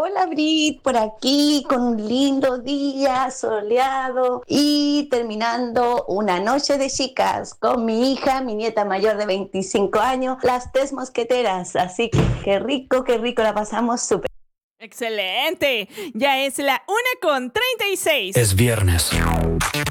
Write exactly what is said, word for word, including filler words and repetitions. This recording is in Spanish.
Hola Brit, por aquí con un lindo día soleado y terminando una noche de chicas con mi hija, mi nieta mayor de veinticinco años, las tres mosqueteras. Así que qué rico, qué rico, la pasamos súper. ¡Excelente! Ya es la una con treinta y seis. Es viernes.